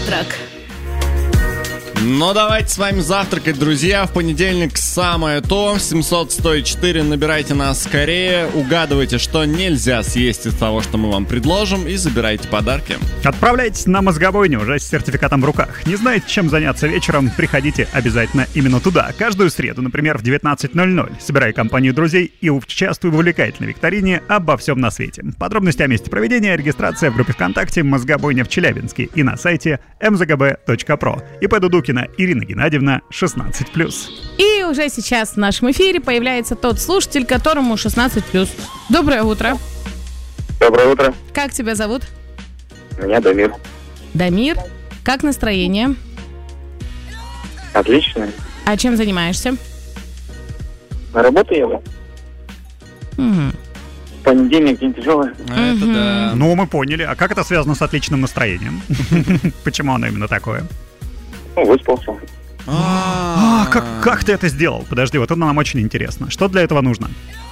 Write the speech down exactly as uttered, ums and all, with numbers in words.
Завтрак. Ну, давайте с вами завтракать, друзья. В понедельник самое то. семьсот сто четыре. Набирайте нас скорее. Угадывайте, что нельзя съесть из того, что мы вам предложим, и забирайте подарки. Отправляйтесь на мозгобойню уже с сертификатом в руках. Не знаете, чем заняться вечером? Приходите обязательно именно туда. Каждую среду, например, в девятнадцать ноль ноль. Собирай компанию друзей и участвуй в увлекательной викторине обо всем на свете. Подробности о месте проведения, регистрация в группе ВКонтакте «Мозгобойня в Челябинске» и на сайте эм зэ гэ бэ точка про. И Дудукина Ирина Геннадьевна, шестнадцать плюс. И уже сейчас в нашем эфире появляется тот слушатель, которому шестнадцать плюс. Доброе утро. Доброе утро. Как тебя зовут? Меня Дамир. Дамир. Как настроение? Отлично. А чем занимаешься? На работу еду. Угу. Понедельник, день тяжелый. Это да. Ну, мы поняли. А как это связано с отличным настроением? Почему оно именно такое? Ну, выспался. А, как, как ты это сделал? Подожди, вот это нам очень интересно. Что для этого нужно?